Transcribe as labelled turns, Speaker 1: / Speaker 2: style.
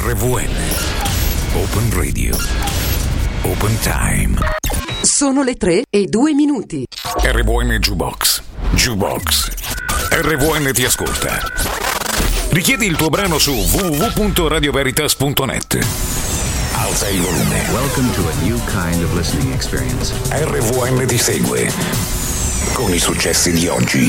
Speaker 1: RVN. Open Radio. Open Time.
Speaker 2: Sono le 3:02.
Speaker 1: RVN Jukebox. Jukebox. RVN ti ascolta. Richiedi il tuo brano su www.radioveritas.net. Alza il volume.
Speaker 3: Welcome to a new kind of listening experience.
Speaker 1: RVN ti segue con i successi di oggi.